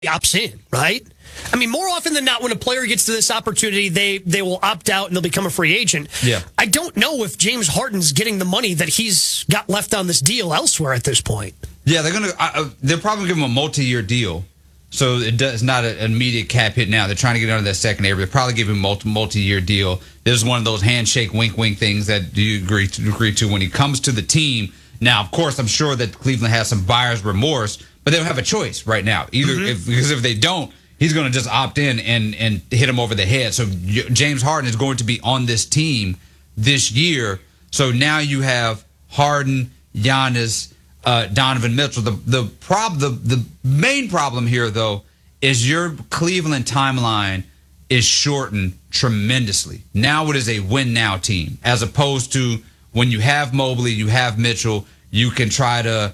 opts in, right? I mean, more often than not, when a player gets to this opportunity, they will opt out and they'll become a free agent. Yeah. I don't know if James Harden's getting the money that he's got left on this deal elsewhere at this point. Yeah, they're probably giving him a multi-year deal, so it's not an immediate cap hit now. They're trying to get under that secondary. They're probably giving him a multi-year deal. This is one of those handshake, wink things that you agree to when he comes to the team. Now, of course, I'm sure that Cleveland has some buyer's remorse, but they don't have a choice right now. Because if they don't, he's going to just opt in and hit him over the head. So James Harden is going to be on this team this year. So now you have Harden, Giannis, Donovan Mitchell. The main problem here, though, is your Cleveland timeline is shortened tremendously. Now it is a win-now team, as opposed to when you have Mobley, you have Mitchell, you can try to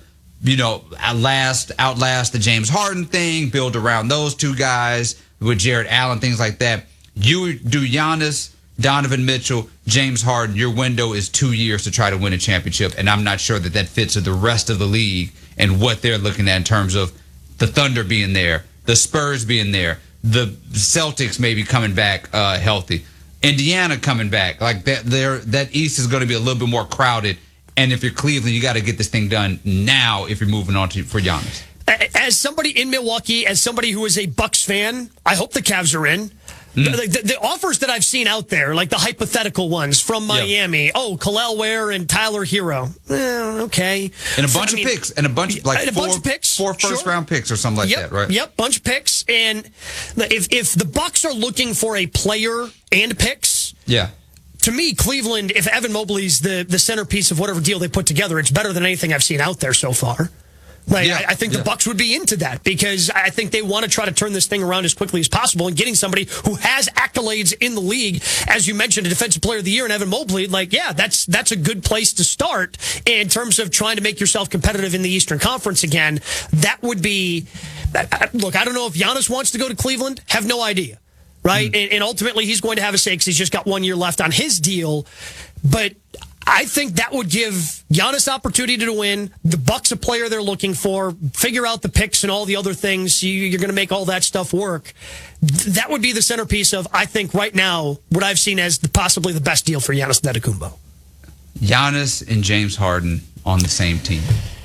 outlast the James Harden thing, build around those two guys with Jared Allen, things like that. You do Giannis, Donovan Mitchell, James Harden. Your window is 2 years to try to win a championship, and I'm not sure that fits with the rest of the league and what they're looking at in terms of the Thunder being there, the Spurs being there, the Celtics maybe coming back healthy, Indiana coming back. Like that East is going to be a little bit more crowded. And if you're Cleveland, you got to get this thing done now if you're moving on for Giannis. As somebody in Milwaukee, as somebody who is a Bucks fan, I hope the Cavs are in. The offers that I've seen out there, like the hypothetical ones from Miami, Khalil Ware and Tyler Hero, okay, and a bunch of picks, and a bunch of picks, four first-round picks or something like that, right? Yep, bunch of picks. And if the Bucks are looking for a player and picks, to me, Cleveland, if Evan Mobley's the centerpiece of whatever deal they put together, it's better than anything I've seen out there so far. I think the Bucks would be into that because I think they want to try to turn this thing around as quickly as possible, and getting somebody who has accolades in the league, as you mentioned, a Defensive Player of the Year in Evan Mobley, that's a good place to start in terms of trying to make yourself competitive in the Eastern Conference again. That would be, look, I don't know if Giannis wants to go to Cleveland, have no idea, right? And ultimately he's going to have a say because he's just got 1 year left on his deal, but I think that would give Giannis opportunity to win, the Bucks a player they're looking for, figure out the picks and all the other things. You're going to make all that stuff work. That would be the centerpiece of, I think, right now, what I've seen as possibly the best deal for Giannis Antetokounmpo. Giannis and James Harden on the same team.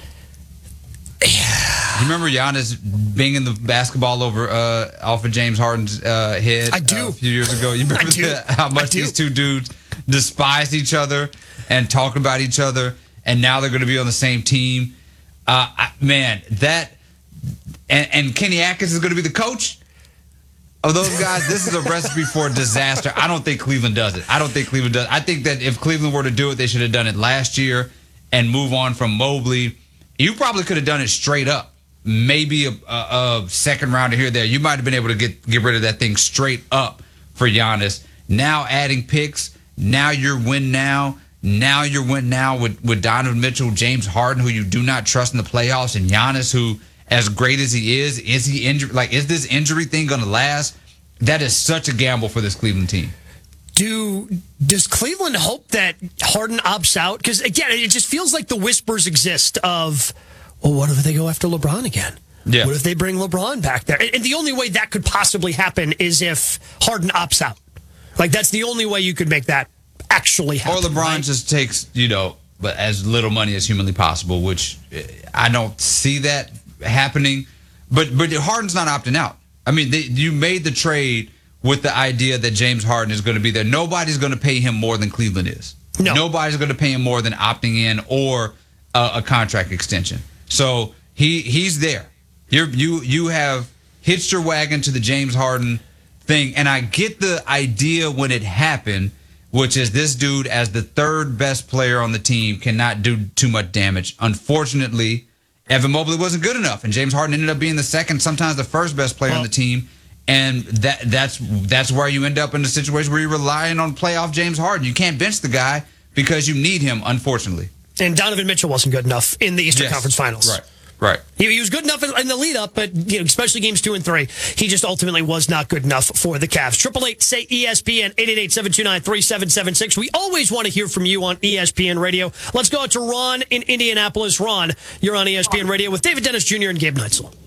You remember Giannis banging the basketball over off of James Harden's head? I do. A few years ago. You remember how much these two dudes despised each other and talk about each other, and now they're going to be on the same team. Man, that and Kenny Atkins is going to be the coach of those guys. This is a recipe for disaster. I don't think Cleveland does it. I think that if Cleveland were to do it, they should have done it last year and move on from Mobley. You probably could have done it straight up. Maybe a second rounder here or there. You might have been able to get rid of that thing straight up for Giannis. Now adding picks. Now you're win now. Now you're win now with Donovan Mitchell, James Harden, who you do not trust in the playoffs, and Giannis, who, as great as he is he injured? Like, is this injury thing going to last? That is such a gamble for this Cleveland team. Does Cleveland hope that Harden opts out? Because, again, it just feels like the whispers exist of, well, what if they go after LeBron again? Yeah. What if they bring LeBron back there? And the only way that could possibly happen is if Harden opts out. Like, that's the only way you could make that actually happen. Or LeBron just takes, but as little money as humanly possible, which I don't see that happening. But Harden's not opting out. I mean, you made the trade with the idea that James Harden is going to be there. Nobody's going to pay him more than Cleveland is. No. Nobody's going to pay him more than opting in or a contract extension. So he's there. You have hitched your wagon to the James Harden thing, and I get the idea when it happened, which is this dude, as the third best player on the team, cannot do too much damage. Unfortunately, Evan Mobley wasn't good enough, and James Harden ended up being the second, sometimes the first best player on the team. And that's where you end up in a situation where you're relying on playoff James Harden. You can't bench the guy because you need him, unfortunately. And Donovan Mitchell wasn't good enough in the Eastern Conference Finals. Right. He was good enough in the lead up, but especially games 2 and 3, he just ultimately was not good enough for the Cavs. 888-SAY-ESPN 888-729-3776. We always want to hear from you on ESPN Radio. Let's go out to Ron in Indianapolis. Ron, you're on ESPN Radio with David Dennis Jr. and Gabe Neitzel.